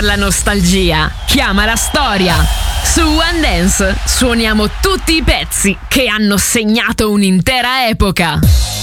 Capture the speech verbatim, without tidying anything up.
la nostalgia, chiama la storia. Su One Dance suoniamo tutti i pezzi che hanno segnato un'intera epoca.